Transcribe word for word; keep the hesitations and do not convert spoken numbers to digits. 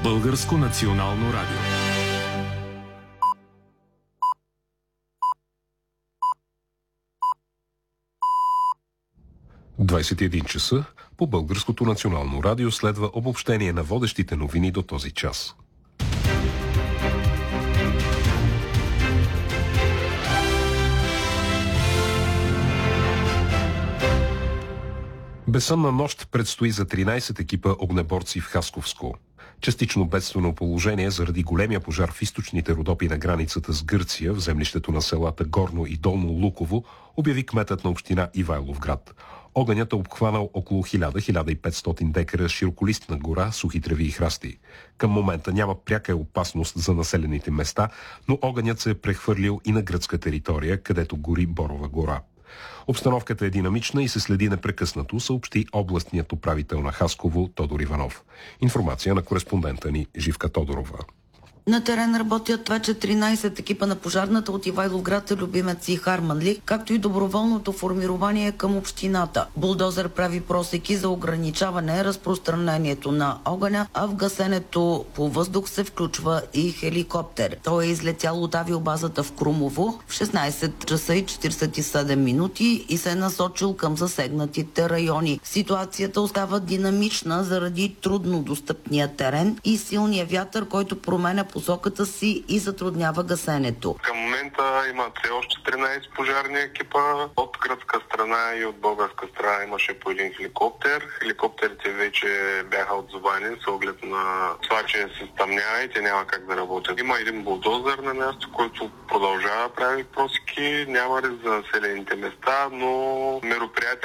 Българско национално радио. двадесет и един часа по Българското национално радио следва обобщение на водещите новини до този час. Безсънна нощ предстои за тринадесет екипа огнеборци в Хасковско. Частично бедствено положение заради големия пожар в източните Родопи на границата с Гърция, в землището на селата Горно и Долно Луково, обяви кметът на община Ивайловград. Огънят е обхванал около хиляда до хиляда и петстотин декара широколистна гора, сухи треви и храсти. Към момента няма пряка опасност за населените места, но огънят се е прехвърлил и на гръцка територия, където гори Борова гора. Обстановката е динамична и се следи непрекъснато, съобщи областният управител на Хасково Тодор Иванов. Информация на кореспондента ни Живка Тодорова. На терен работят вече тринадесет екипа на пожарната от Ивайловград, Любимец и Харманли, както и доброволното формирование към общината. Булдозер прави просеки за ограничаване разпространението на огъня, а в гасенето по въздух се включва и хеликоптер. Той е излетял от авиобазата в Крумово в шестнадесет часа и четиридесет и седем минути и се е насочил към засегнатите райони. Ситуацията остава динамична заради трудно достъпния терен и силния вятър, който променя посоката си и затруднява гасенето. Към момента има все още тринадесет пожарни екипа. От гръцка страна и от българска страна имаше по един хеликоптер. Хеликоптерите вече бяха отзовани с оглед на това, че се стъмнява и те няма как да работят. Има един булдозер на място, който продължава да прави просеки. Няма риск за населените места, но мероприятия